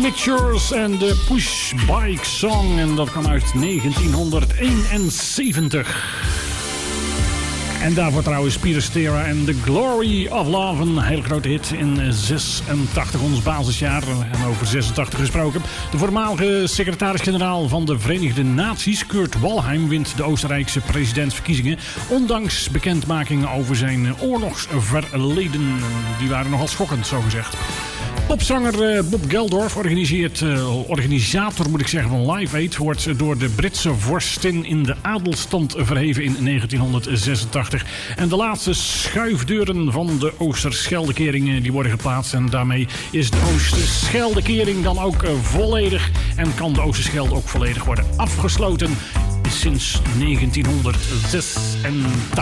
Mixtures en de Push Bike Song. En dat kwam uit 1971. En daarvoor trouwens Peter Cetera en The Glory of Love. Een hele grote hit in 86, ons basisjaar. En over 86 gesproken. De voormalige secretaris-generaal van de Verenigde Naties, Kurt Waldheim, wint de Oostenrijkse presidentsverkiezingen. Ondanks bekendmakingen over zijn oorlogsverleden. Die waren nogal schokkend, zo gezegd. Popzanger Bob Geldof, organisator moet ik zeggen van Live Aid, wordt door de Britse vorstin in de adelstand verheven in 1986. En de laatste schuifdeuren van de Oosterscheldekering die worden geplaatst. En daarmee is de Oosterscheldekering dan ook volledig. En kan de Oosterschelde ook volledig worden afgesloten sinds 1986.